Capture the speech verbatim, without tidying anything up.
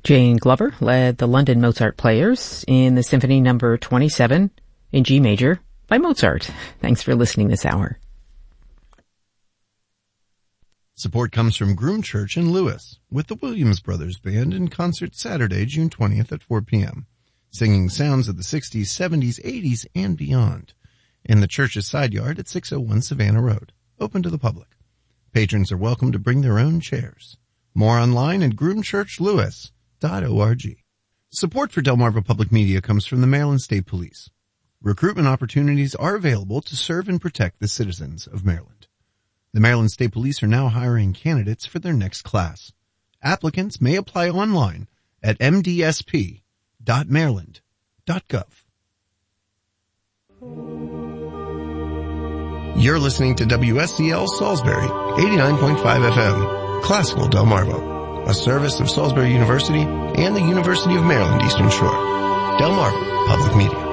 Jane Glover led the London Mozart Players in the Symphony Number twenty-seven in G major by Mozart. Thanks for listening this hour. Support comes from Groom Church in Lewis with the Williams Brothers Band in concert Saturday, June twentieth at four p.m., singing sounds of the sixties, seventies, eighties, and beyond in the church's side yard at six oh one Savannah Road, open to the public. Patrons are welcome to bring their own chairs. More online at groom church lewis dot org. Support for Delmarva Public Media comes from the Maryland State Police. Recruitment opportunities are available to serve and protect the citizens of Maryland. The Maryland State Police are now hiring candidates for their next class. Applicants may apply online at m d s p dot maryland dot gov. You're listening to W S C L Salisbury, eighty-nine point five F M, Classical Delmarva, a service of Salisbury University and the University of Maryland Eastern Shore. Delmarva Public Media.